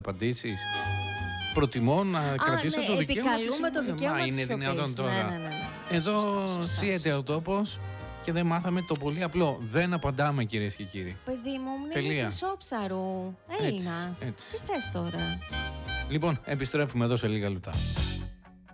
απαντήσεις. Προτιμώ να κρατήσω το δικαίωμα της επικαλούμε το δικαίωμα της είναι σιωπής. δυνατόν τώρα. Ναι. Εδώ σύεται ο τόπος και δεν μάθαμε το πολύ απλό. Δεν απαντάμε, κυρίες και κύριοι. Παιδί μου, είναι Τελεία. χρυσόψαρου. Έλληνας. Έτσι. Τι θες τώρα? Λοιπόν, επιστρέφουμε εδώ σε λίγα λεπτά.